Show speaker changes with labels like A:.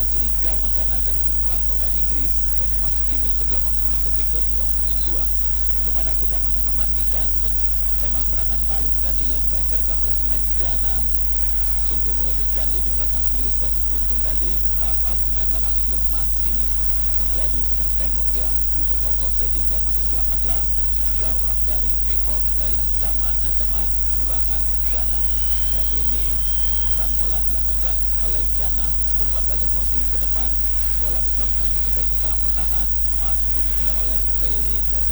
A: sebelah kiri gawang Ghana dari gempuran pemain Inggris sudah memasuki menit ke-80 detik ke-22. Bagaimana kita masih menantikan memang serangan balik tadi yang dilancarkan oleh pemain Ghana. Sungguh mengejutkan lini belakang Inggris, dan untung tadi beberapa pemain belakang Inggris masih menjadi dengan tembok yang begitu kokoh sehingga masih selamatlah gawang dari Pickford dari ancaman-ancaman serangan Ghana. Dan ini penguasaan bola dilakukan oleh Ghana, umpan saja crossing ke depan, bola sudah menuju ke sektor pertahanan, masuk dimulai oleh O'Reilly dari